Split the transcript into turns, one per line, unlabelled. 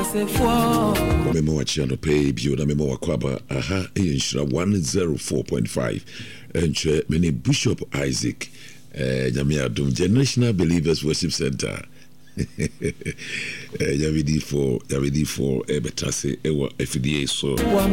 Memo Chiano pay Biona Memo Aquaba, aha, Inshra 104.5, and many Bishop Isaac, Yamia Dum Generational Believers Worship Center. Yavidi for Ebetase Ewa FDA so